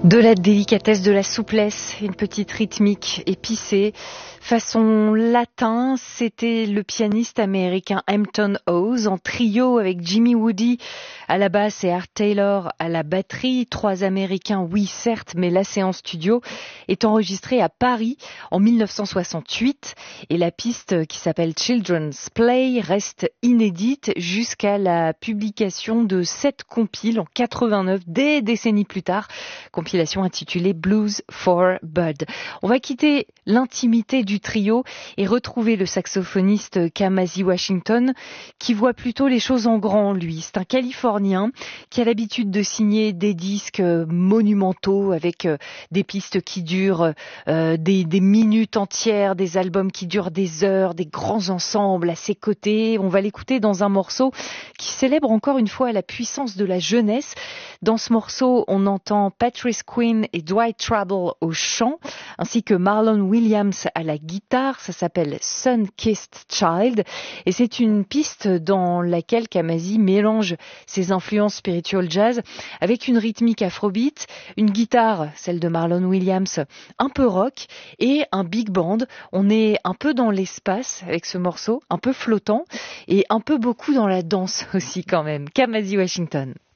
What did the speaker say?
De la délicatesse, de la souplesse, une petite rythmique épicée, façon latin, c'était le pianiste américain Hampton Hawes en trio avec Jimmy Woody à la basse et Art Taylor à la batterie. 3 Américains, oui certes, mais la séance studio est enregistrée à Paris en 1968 et la piste qui s'appelle Children's Play reste inédite jusqu'à la publication de 7 compiles en 89, des décennies plus tard, compilation intitulée Blues for Bud. On va quitter l'intimité du trio et retrouver le saxophoniste Kamasi Washington qui voit plutôt les choses en grand, lui. C'est un Californien qui a l'habitude de signer des disques monumentaux avec des pistes qui durent des minutes entières, des albums qui durent des heures, des grands ensembles à ses côtés. On va l'écouter dans un morceau qui célèbre encore une fois la puissance de la jeunesse. Dans ce morceau, on entend Patrice Quinn et Dwight Trouble au chant, ainsi que Marlon Williams à la guitare. Ça s'appelle Sun-Kissed Child et c'est une piste dans laquelle Kamasi mélange ses influences spiritual jazz avec une rythmique afrobeat, une guitare, celle de Marlon Williams, un peu rock et un big band. On est un peu dans l'espace avec ce morceau, un peu flottant et un peu beaucoup dans la danse aussi quand même. Kamasi Washington.